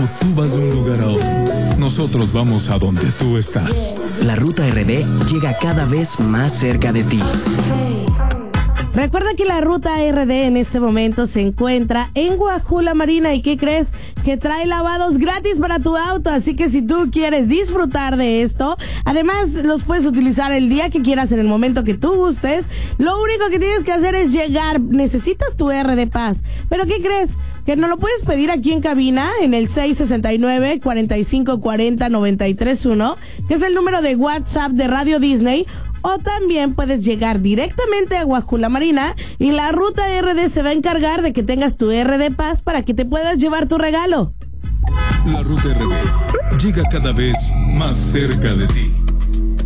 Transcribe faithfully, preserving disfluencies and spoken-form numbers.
como tú vas de un lugar a otro, nosotros vamos a donde tú estás. La Ruta R D llega cada vez más cerca de ti. Recuerda que la Ruta R D en este momento se encuentra en Guajula Marina. ¿Y qué crees? Que trae lavados gratis para tu auto. Así que si tú quieres disfrutar de esto, además los puedes utilizar el día que quieras, en el momento que tú gustes. Lo único que tienes que hacer es llegar. Necesitas tu R D Paz. ¿Pero qué crees? Que nos lo puedes pedir aquí en cabina en el seis sesenta y nueve, cuarenta y cinco cuarenta, noventa y tres uno, que es el número de WhatsApp de Radio Disney. O también puedes llegar directamente a Guajula Marina y la Ruta R D se va a encargar de que tengas tu R D Paz para que te puedas llevar tu regalo. La Ruta R D llega cada vez más cerca de ti.